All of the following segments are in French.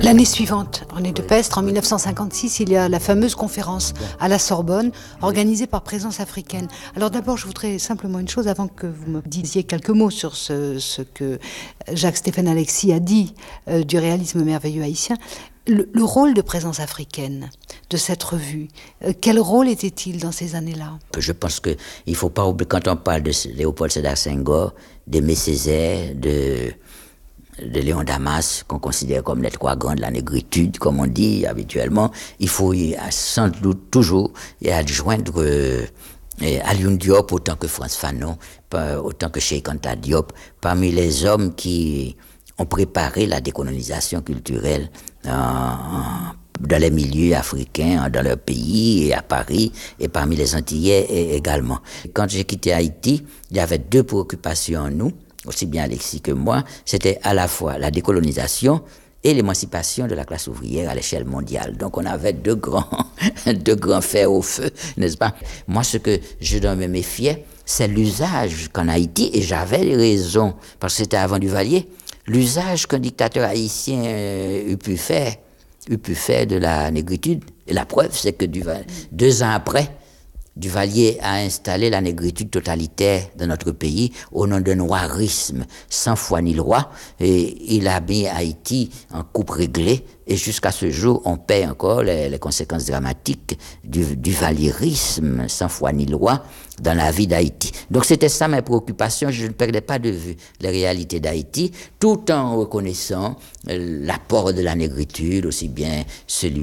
L'année suivante, René Depestre, en 1956, il y a la fameuse conférence à la Sorbonne, organisée par Présence africaine. Alors d'abord, je voudrais simplement une chose, avant que vous me disiez quelques mots sur ce que Jacques-Stéphane Alexis a dit du réalisme merveilleux haïtien. Le rôle de Présence africaine, de cette revue, quel rôle était-il dans ces années-là? Je pense qu'il ne faut pas oublier, quand on parle de Léopold Sédar Senghor, d'Aimé Césaire, de Léon Damas, qu'on considère comme les trois grands de la négritude, comme on dit habituellement, il faut sans doute toujours adjoindre Alioune Diop autant que Frantz Fanon, autant que Cheikh Anta Diop, parmi les hommes qui ont préparé la décolonisation culturelle dans les milieux africains, dans leur pays et à Paris, et parmi les Antillais également. Quand j'ai quitté Haïti, il y avait deux préoccupations en nous, aussi bien Alexis que moi, c'était à la fois la décolonisation et l'émancipation de la classe ouvrière à l'échelle mondiale. Donc on avait deux grands fers au feu, n'est-ce pas? Moi, ce que je dois me méfier, c'est l'usage qu'en Haïti, et j'avais raison, parce que c'était avant Duvalier, l'usage qu'un dictateur haïtien eût pu faire de la négritude. Et la preuve, c'est que 2 ans après, Duvalier a installé la négritude totalitaire dans notre pays au nom d'un noirisme sans foi ni loi, et il a mis Haïti en coupe réglée, et jusqu'à ce jour, on paie encore les conséquences dramatiques du duvalierisme sans foi ni loi dans la vie d'Haïti. Donc c'était ça mes préoccupations, je ne perdais pas de vue les réalités d'Haïti, tout en reconnaissant l'apport de la négritude, aussi bien celle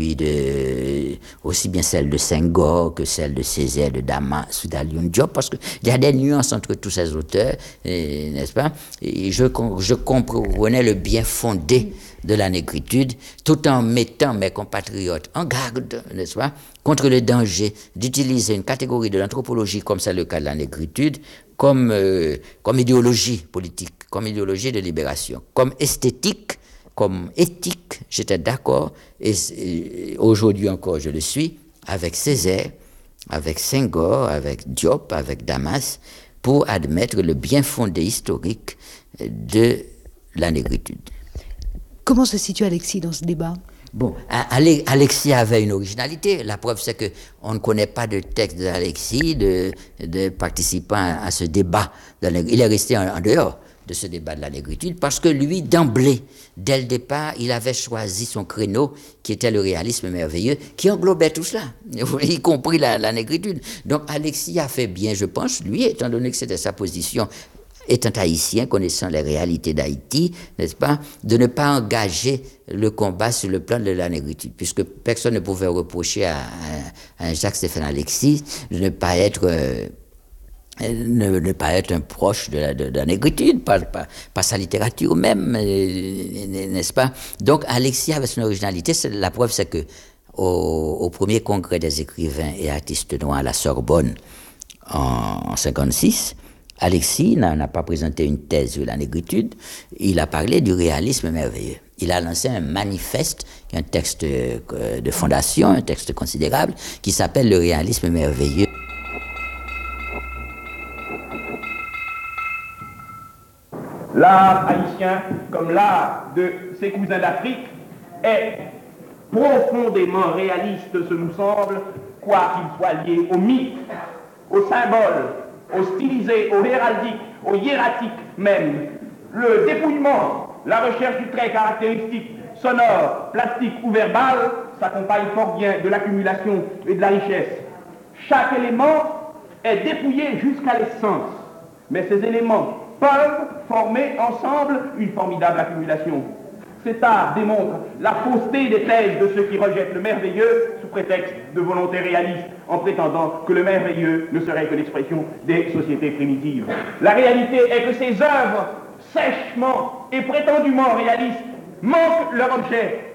de Senghor que celle de Césaire, de Damas ou d'Alioune Diop, parce qu'il y a des nuances entre tous ces auteurs, n'est-ce pas? Et je comprenais le bien fondé de la négritude, tout en mettant mes compatriotes en garde, n'est-ce pas, contre le danger d'utiliser une catégorie de l'anthropologie, comme c'est le cas de la négritude, comme idéologie politique, comme idéologie de libération, comme esthétique, comme éthique. J'étais d'accord, et aujourd'hui encore je le suis, avec Césaire, avec Senghor, avec Diop, avec Damas, pour admettre le bien fondé historique de la négritude. Comment se situe Alexis dans ce débat? Bon, Alexis avait une originalité. La preuve, c'est qu'on ne connaît pas de texte d'Alexis, de participant à ce débat. Il est resté en dehors de ce débat de la négritude parce que lui, d'emblée, dès le départ, il avait choisi son créneau qui était le réalisme merveilleux, qui englobait tout cela, y compris la négritude. Donc Alexis a fait bien, je pense, lui, étant donné que c'était sa position, étant haïtien, connaissant les réalités d'Haïti, n'est-ce pas, de ne pas engager le combat sur le plan de la négritude, puisque personne ne pouvait reprocher à Jacques-Stéphane Alexis de ne pas être un proche de la négritude, pas sa littérature même, n'est-ce pas? Donc Alexis avait son originalité. La preuve, c'est que au premier congrès des écrivains et artistes noirs à la Sorbonne en 1956, Alexis n'a pas présenté une thèse sur la négritude, il a parlé du réalisme merveilleux. Il a lancé un manifeste, un texte de fondation, un texte considérable, qui s'appelle le réalisme merveilleux. L'art haïtien, comme l'art de ses cousins d'Afrique, est profondément réaliste, ce nous semble, quoiqu'il soit lié au mythe, au symbole, au stylisé, au héraldique, au hiératique même. Le dépouillement, la recherche du trait caractéristique, sonore, plastique ou verbal, s'accompagne fort bien de l'accumulation et de la richesse. Chaque élément est dépouillé jusqu'à l'essence, mais ces éléments peuvent former ensemble une formidable accumulation. Cet art démontre la fausseté des thèses de ceux qui rejettent le merveilleux sous prétexte de volonté réaliste, en prétendant que le merveilleux ne serait que l'expression des sociétés primitives. La réalité est que ces œuvres, sèchement et prétendument réalistes, manquent leur objet,